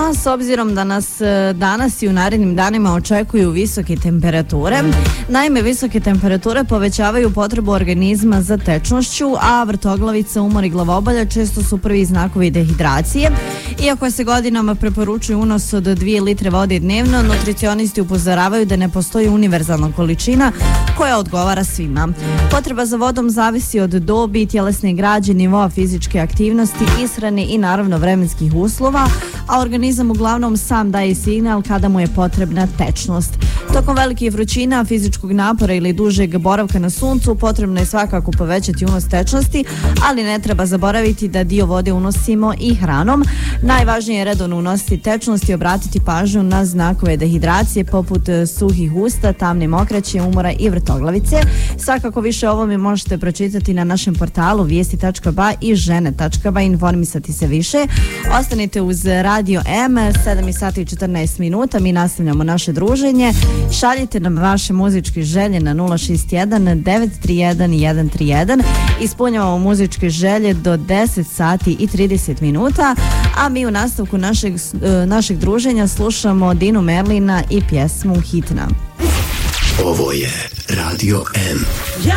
svima, s obzirom da nas danas i u narednim danima očekuju visoke temperature. Naime, visoke temperature povećavaju potrebu organizma za tečnošću, a vrtoglavica, umor i glavobolja često su prvi znakovi dehidracije. Iako se godinama preporučuje unos od 2 litre vode dnevno, nutricionisti upozoravaju da ne postoji univerzalna količina koja odgovara svima. Potreba za vodom zavisi od dobi, tjelesne građe, nivoa fizičke aktivnosti, ishrane i naravno vremenskih uslova, a organizam uglavnom sam daje signal kada mu je potrebna tečnost. Tokom velikih vrućina, fizičkog napora ili dužeg boravka na suncu potrebno je svakako povećati unos tečnosti, ali ne treba zaboraviti da dio vode unosimo i hranom. Najvažnije je redovno unositi tečnost i obratiti pažnju na znakove dehidracije poput suhih usta, tamne mokraće, umora i vrtoglavice. Svakako više o ovome možete pročitati na našem portalu vijesti.ba i žene.ba, informisati se više. Ostanite uz Radio M, 7:14. Mi nastavljamo naše druženje. Šaljite nam vaše muzičke želje na 061 931 131. Ispunjavamo muzičke želje do 10:30, a mi u nastavku našeg druženja slušamo Dinu Merlina i pjesmu Hitna. Ovo je Radio M.